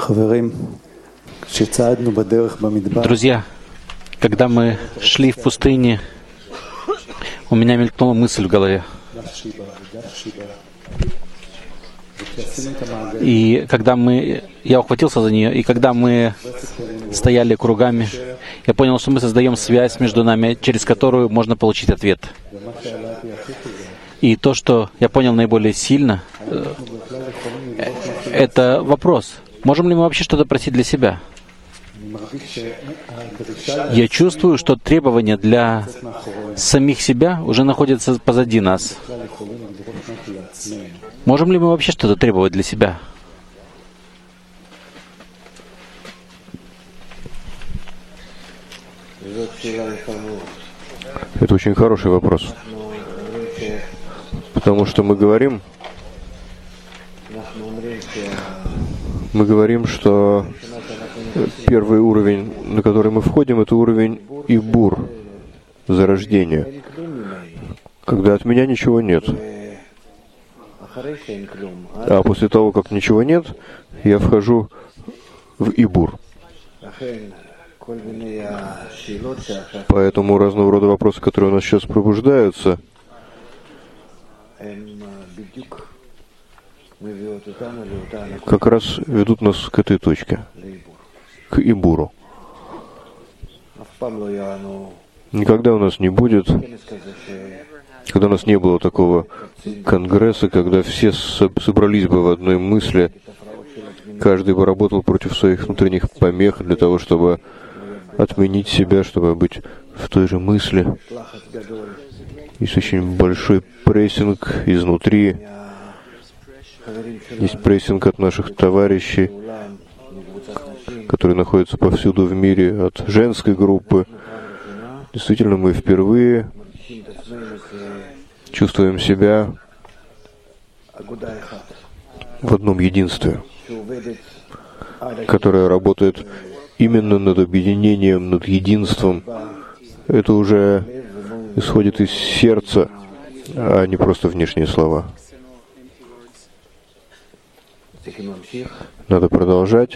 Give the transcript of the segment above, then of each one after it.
Друзья, когда мы шли в пустыне, у меня мелькнула мысль в голове. И когда я ухватился за нее, и когда мы стояли кругами, я понял, что мы создаем связь между нами, через которую можно получить ответ. И то, что я понял наиболее сильно, это вопрос. Можем ли мы вообще что-то просить для себя? Я чувствую, что требования для самих себя уже находятся позади нас. Можем ли мы вообще что-то требовать для себя? Это очень хороший вопрос. Потому что мы говорим, что первый уровень, на который мы входим, это уровень Ибур, зарождения, когда от меня ничего нет. А после того, как ничего нет, я вхожу в Ибур. Поэтому разного рода вопросы, которые у нас сейчас пробуждаются, как раз ведут нас к этой точке, к Ибуру. Никогда у нас не будет, когда у нас не было такого конгресса, когда все собрались бы в одной мысли, каждый бы работал против своих внутренних помех для того, чтобы отменить себя, чтобы быть в той же мысли. Есть очень большой прессинг изнутри. Есть прессинг от наших товарищей, которые находятся повсюду в мире, от женской группы. Действительно, мы впервые чувствуем себя в одном единстве, которое работает именно над объединением, над единством. Это уже исходит из сердца, а не просто внешние слова. Надо продолжать.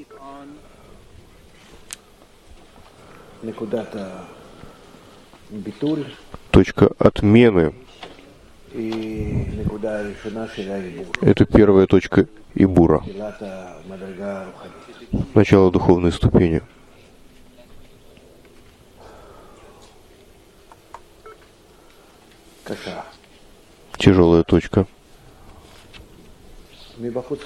Точка отмены — это первая точка Ибура, начало духовной ступени. Тяжелая точка.